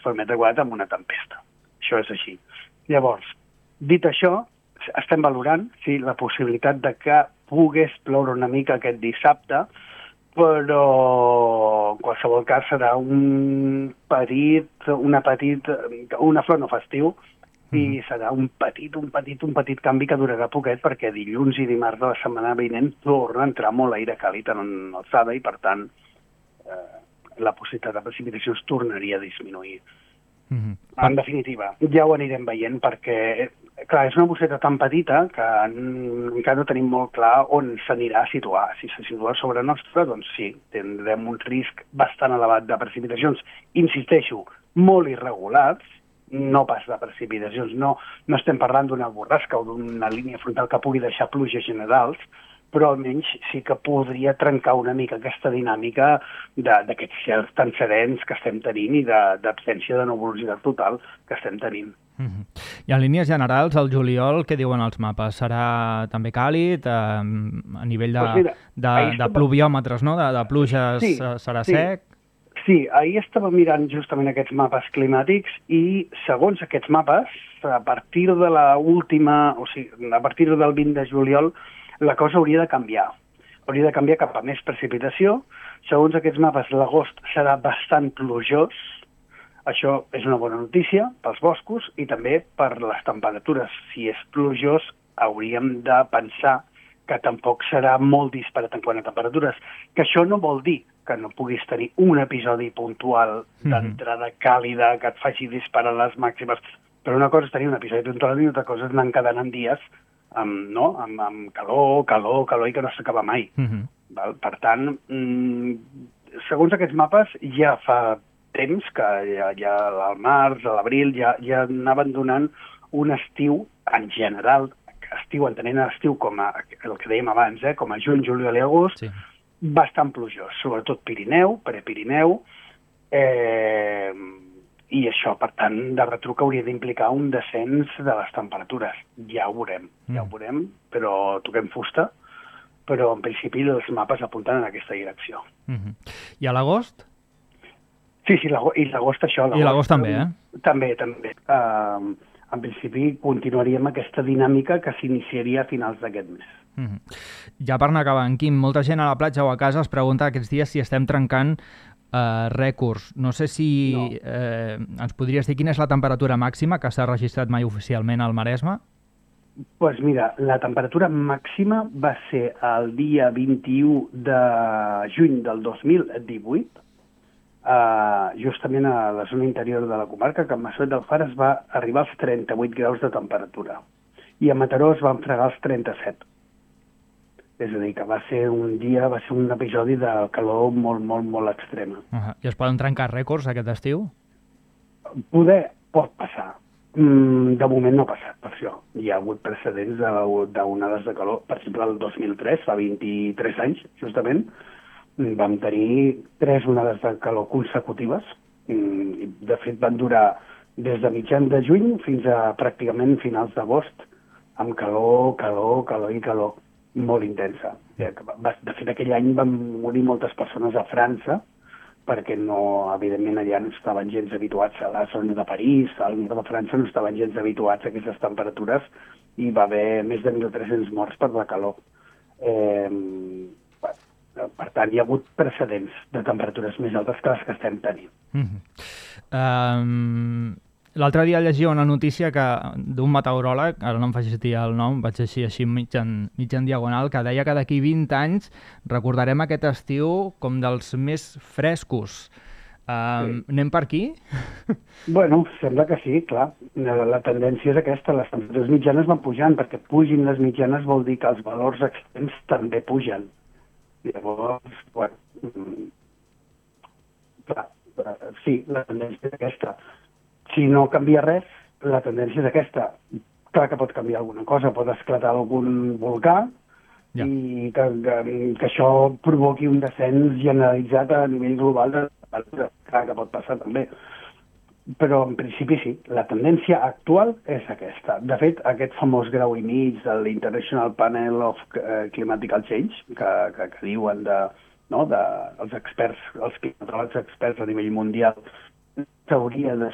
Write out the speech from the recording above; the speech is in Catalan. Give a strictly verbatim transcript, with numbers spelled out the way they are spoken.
per metre quadrat amb una tempesta. Això és així. Llavors, dit això, estem valorant sí, la possibilitat de que pogués ploure una mica aquest dissabte, però en qualsevol cas serà un petit, una petit, una flor no festiu, i serà un petit, un petit, un petit canvi que durarà poquet, perquè dilluns i dimarts de la setmana vinent torna a entrar molt aire càlid en alçada i, per tant, eh, la possibilitat de precipitacions tornaria a disminuir. Mm-hmm. En definitiva, ja ho anirem veient, perquè, clar, és una bosseta tan petita que encara no tenim molt clar on s'anirà a situar. Si se situa sobre nostra, doncs sí, tindrem un risc bastant elevat de precipitacions, insisteixo, molt irregulars, no pas de precipitacions, no, no estem parlant d'una borrasca o d'una línia frontal que pugui deixar pluges generals, però almenys sí que podria trencar una mica aquesta dinàmica d'aquests cels tan serens que estem tenint i d'absència de, de nuvolositat total que estem tenint. Mm-hmm. I en línies generals, el juliol, què diuen els mapes? Serà també càlid? Eh, a nivell de, pues mira, de, de pluviòmetres, no? de, de pluges, sí, serà sí. sec? Sí, ahir estava mirant justament aquests mapes climàtics i, segons aquests mapes, a partir de la última, o sigui, a partir del vint de juliol, la cosa hauria de canviar. Hauria de canviar cap a més precipitació. Segons aquests mapes, l'agost serà bastant plujós. Això és una bona notícia pels boscos i també per les temperatures. Si és plujós, hauríem de pensar que tampoc serà molt disparat en quant a temperatures. Que això no vol dir que no puguis tenir un episodi puntual d'entrada càlida que et faci disparar les màximes. Però una cosa és tenir un episodi puntual i altra cosa és anar encadenant dies amb, no? amb, amb calor, calor, calor i que no s'acaba mai. Uh-huh. Val? Per tant, mmm, segons aquests mapes, ja fa temps que ja, ja al març, a l'abril, ja, ja anaven donant un estiu en general, estiu entenent estiu com a, el que dèiem abans, eh, com a juny, juliol i agost, sí. Bastant plujós, sobretot Pirineu, Prepirineu, eh, i això, per tant, de retruc hauria d'implicar un descens de les temperatures. Ja ho veurem, ja ho veurem, però toquem fusta, però en principi els mapes apunten en aquesta direcció. Mm-hmm. I a l'agost? Sí, sí, i l'agost això. I l'agost també, eh? També, també. Uh, en principi continuaríem aquesta dinàmica que s'iniciaria a finals d'aquest mes. Mm-hmm. Ja per anar acabant, Quim, molta gent a la platja o a casa es pregunta aquests dies si estem trencant Uh, rècords. No sé si no. eh, ens podries dir quina és la temperatura màxima que s'ha registrat mai oficialment al Maresme? Doncs pues mira, la temperatura màxima va ser el dia vint-i-u de juny del dos mil divuit, uh, justament a la zona interior de la comarca, que a Massoet d'Alfara es va arribar als trenta-vuit graus de temperatura i a Mataró es van fregar els trenta-set. És a dir, que va ser un dia, va ser un episodi de calor molt, molt, molt extrema. Uh-huh. I es poden trencar rècords aquest estiu? Poder pot passar. Mm, de moment no ha passat per això. Hi ha hagut precedents d'onades de calor. Per exemple, el dos mil tres, fa vint-i-tres anys, justament, vam tenir tres onades de calor consecutives. De fet, van durar des de mitjan de juny fins a pràcticament finals d'agost, amb calor, calor, calor i calor. Molt intensa. De fet, aquell any van morir moltes persones a França perquè no, evidentment, allà no estaven gens habituats a la zona de París, al nord de França no estaven gens habituats a aquestes temperatures i va haver més de mil tres-cents morts per la calor. Eh, per tant, hi ha hagut precedents de temperatures més altes que les que estem tenint. Mm-hmm. Um... L'altre dia llegia una notícia que d'un meteoròleg, ara no em facis dir el nom, vaig llegir així mig en, mig en diagonal, que deia que d'aquí vint anys recordarem aquest estiu com dels més frescos. Um, sí. Anem per aquí? Bueno, sembla que sí, clar. La, la tendència és aquesta, les temperatures mitjanes van pujant, perquè pugin les mitjanes vol dir que els valors extrems també pugen. Llavors, bueno, clar, sí, la tendència és aquesta. Si no canvia res, la tendència és aquesta. Clar que pot canviar alguna cosa, pot esclatar algun volcà ja. i que, que, que això provoqui un descens generalitzat a nivell global de temperatura. Clar que pot passar també. Però en principi sí, la tendència actual és aquesta. De fet, aquest famós grau i mig de l'International Panel of Climatical Change, que, que, que diuen de, no, de, els experts, els climatòlegs experts a nivell mundial, s'hauria de